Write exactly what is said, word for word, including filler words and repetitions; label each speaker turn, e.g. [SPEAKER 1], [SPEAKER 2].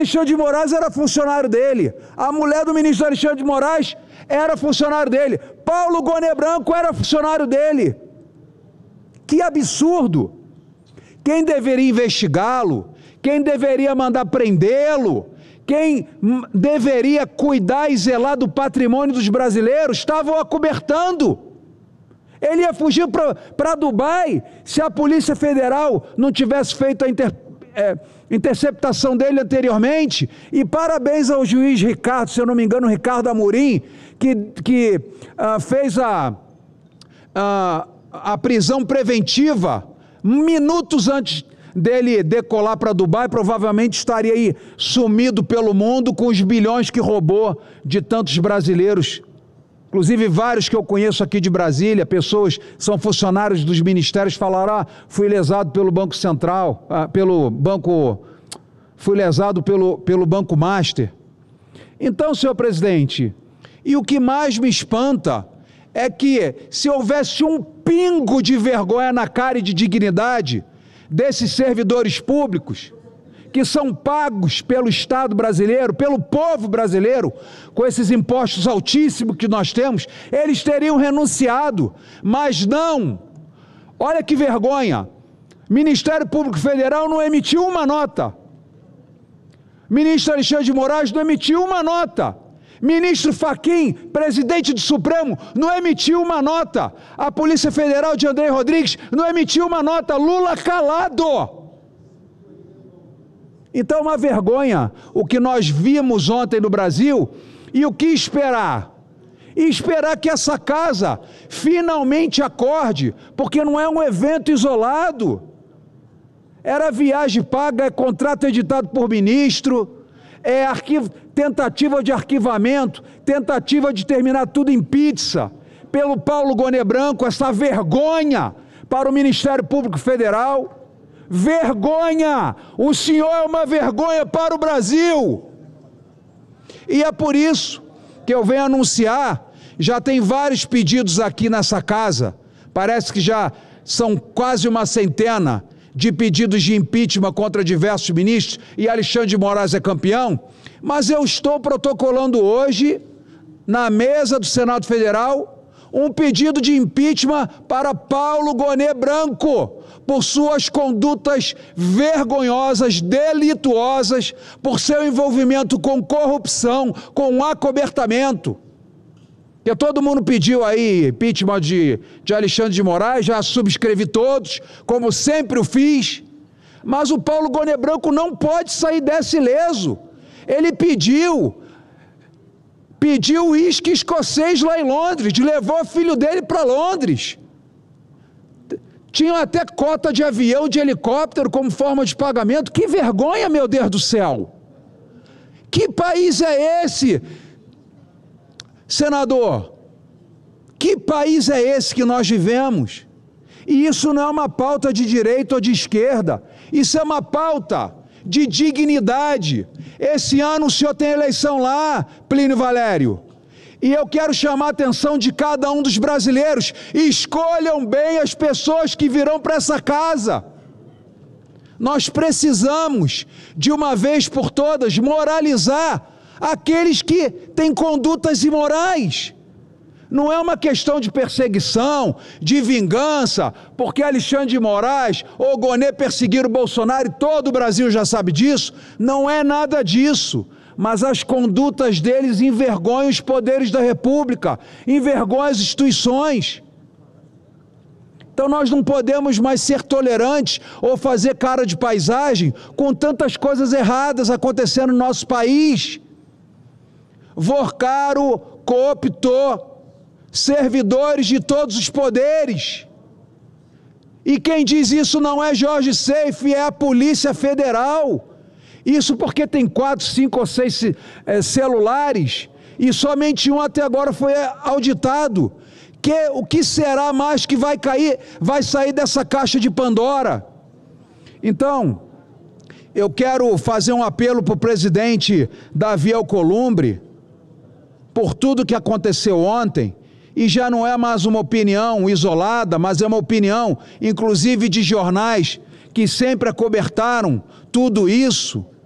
[SPEAKER 1] Alexandre de Moraes era funcionário dele. A mulher do ministro Alexandre de Moraes era funcionário dele. Paulo Goné Branco era funcionário dele. Que absurdo! Quem deveria investigá-lo, quem deveria mandar prendê-lo, quem deveria cuidar e zelar do patrimônio dos brasileiros, estavam acobertando. Ele ia fugir para Dubai se a Polícia Federal não tivesse feito a inter, é, interceptação dele anteriormente. E parabéns ao juiz Ricardo, se eu não me engano, Ricardo Amorim, que, que uh, fez a, a, a prisão preventiva minutos antes dele decolar para Dubai. Provavelmente estaria aí sumido pelo mundo com os bilhões que roubou de tantos brasileiros. Inclusive vários que eu conheço aqui de Brasília, pessoas são funcionários dos ministérios, falaram, ah, fui lesado pelo Banco Central, ah, pelo Banco, fui lesado pelo, pelo Banco Master. Então, senhor presidente, e o que mais me espanta é que se houvesse um pingo de vergonha na cara e de dignidade desses servidores públicos, que são pagos pelo Estado brasileiro, pelo povo brasileiro, com esses impostos altíssimos que nós temos, eles teriam renunciado, mas não. Olha que vergonha, Ministério Público Federal não emitiu uma nota, ministro Alexandre de Moraes não emitiu uma nota, ministro Fachin, presidente do Supremo, não emitiu uma nota, a Polícia Federal de André Rodrigues não emitiu uma nota, Lula calado. Então é uma vergonha o que nós vimos ontem no Brasil. E o que esperar? E esperar que essa casa finalmente acorde, porque não é um evento isolado. Era viagem paga, é contrato editado por ministro, é arquivo, tentativa de arquivamento, tentativa de terminar tudo em pizza, pelo Paulo Goné Branco, essa vergonha para o Ministério Público Federal. Vergonha! O senhor é uma vergonha para o Brasil. E é por isso que eu venho anunciar, já tem vários pedidos aqui nessa casa, parece que já são quase uma centena de pedidos de impeachment contra diversos ministros, e Alexandre de Moraes é campeão, mas eu estou protocolando hoje, na mesa do Senado Federal, um pedido de impeachment para Paulo Goné Branco, por suas condutas vergonhosas, delituosas, por seu envolvimento com corrupção, com acobertamento. Que todo mundo pediu aí impeachment de, de Alexandre de Moraes, já subscrevi todos, como sempre o fiz, mas o Paulo Goné Branco não pode sair desse ileso. Ele pediu, pediu uísque escocês lá em Londres, levou o filho dele para Londres. Tinham até cota de avião, de helicóptero como forma de pagamento. Que vergonha, meu Deus do céu! Que país é esse, senador? Que país é esse que nós vivemos? E isso não é uma pauta de direita ou de esquerda, isso é uma pauta de dignidade. Esse ano o senhor tem eleição lá, Plínio Valério. E eu quero chamar a atenção de cada um dos brasileiros. Escolham bem as pessoas que virão para essa casa. Nós precisamos, de uma vez por todas, moralizar aqueles que têm condutas imorais. Não é uma questão de perseguição, de vingança, porque Alexandre de Moraes ou Goné perseguiram o Bolsonaro, e todo o Brasil já sabe disso. Não é nada disso. Mas as condutas deles envergonham os poderes da República, envergonham as instituições. Então nós não podemos mais ser tolerantes ou fazer cara de paisagem com tantas coisas erradas acontecendo no nosso país. Vorcaro cooptou servidores de todos os poderes. E quem diz isso não é Jorge Seife, é a Polícia Federal. Isso porque tem quatro, cinco ou seis é, celulares, e somente um até agora foi auditado. Que, o que será mais que vai cair, vai sair dessa caixa de Pandora? Então, eu quero fazer um apelo para o presidente Davi Alcolumbre, por tudo que aconteceu ontem, e já não é mais uma opinião isolada, mas é uma opinião, inclusive de jornais, que sempre acobertaram tudo isso.